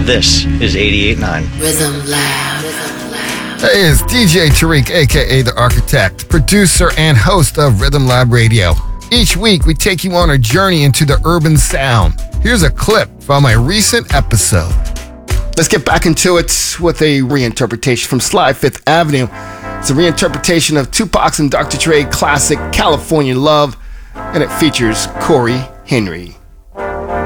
This is 88.9 Rhythm Lab. Hey, it's DJ Tariq, aka The Architect, producer and host of Rhythm Lab Radio. Each week, we take you on a journey into the urban sound. Here's a clip from a recent episode. Let's get back into it with a reinterpretation from Sly Fifth Avenue. It's a reinterpretation of Tupac's and Dr. Dre classic California Love, and it features Corey Henry.